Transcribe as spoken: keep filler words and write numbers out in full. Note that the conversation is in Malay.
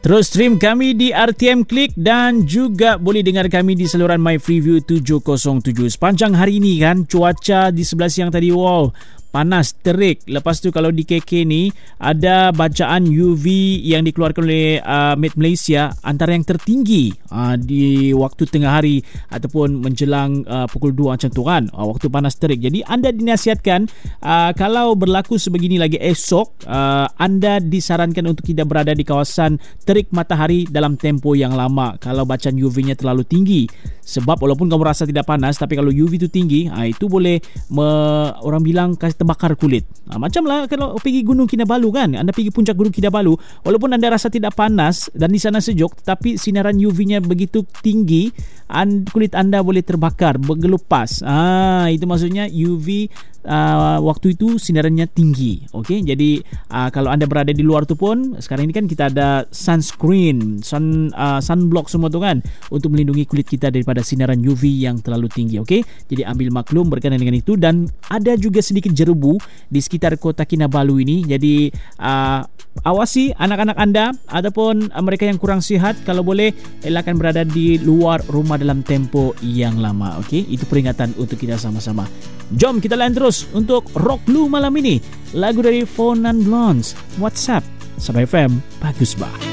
Terus stream kami di R T M Click dan juga boleh dengar kami di saluran My Freeview tujuh kosong tujuh. Sepanjang hari ini kan, cuaca di sebelah siang tadi, wow, panas, terik. Lepas tu kalau di K K ni ada bacaan U V yang dikeluarkan oleh uh, Met Malaysia antara yang tertinggi uh, di waktu tengah hari ataupun menjelang uh, pukul dua macam tu kan, uh, waktu panas terik. Jadi anda dinasihatkan uh, kalau berlaku sebegini lagi esok, uh, anda disarankan untuk tidak berada di kawasan terik matahari dalam tempoh yang lama kalau bacaan U V-nya terlalu tinggi. Sebab walaupun kamu rasa tidak panas, tapi kalau U V itu tinggi, uh, itu boleh me- orang bilang kasih terbakar kulit. Ha, macam lah kalau pergi Gunung Kinabalu kan, anda pergi puncak Gunung Kinabalu, walaupun anda rasa tidak panas dan di sana sejuk, tetapi sinaran U V-nya begitu tinggi, and, kulit anda boleh terbakar, bergelupas. Ah, itu maksudnya U V uh, waktu itu sinarannya tinggi. Okey, jadi uh, kalau anda berada di luar tu pun, sekarang ini kan kita ada sunscreen, sun uh, sunblock semua tu kan, untuk melindungi kulit kita daripada sinaran U V yang terlalu tinggi. Okey, jadi ambil maklum berkenaan dengan itu. Dan ada juga sedikit jerebu di sekitar kota Kinabalu ini. Jadi uh, awasi anak-anak anda ataupun uh, mereka yang kurang sihat, kalau boleh elakkan berada di luar rumah dalam tempoh yang lama. Okey, itu peringatan untuk kita sama-sama. Jom kita lain terus untuk Rock Blue malam ini. Lagu dari Four Non Blondes, WhatsApp Sabah F M, bagus bah.